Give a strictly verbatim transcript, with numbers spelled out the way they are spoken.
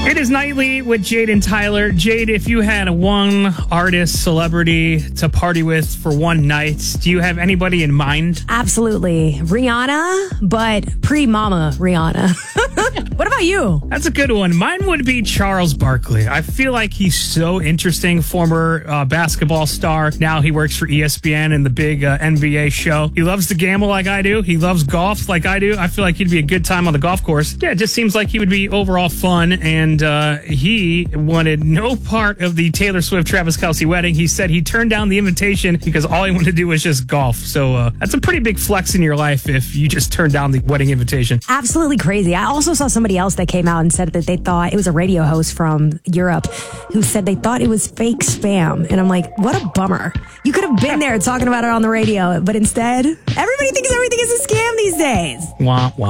It is Nightly with Jade and Tyler. Jade, if you had one artist, celebrity to party with for one night, do you have anybody in mind? Absolutely. Rihanna, but pre-mama Rihanna. What about you? That's a good one. Mine would be Charles Barkley. I feel like he's so interesting. Former uh, basketball star. Now he works for E S P N and the big uh, N B A show. He loves to gamble like I do. He loves golf like I do. I feel like he'd be a good time on the golf course. Yeah, it just seems like he would be overall fun. And uh, he wanted no part of the Taylor Swift-Travis Kelce wedding. He said he turned down the invitation because all he wanted to do was just golf. So uh, that's a pretty big flex in your life if you just turned down the wedding invitation. Absolutely crazy. I also saw somebody else that came out and said that they thought it was a radio host from Europe who said they thought it was fake spam. And I'm like, what a bummer. You could have been there talking about it on the radio, but instead, everybody thinks everything is a scam these days. Wah, wah.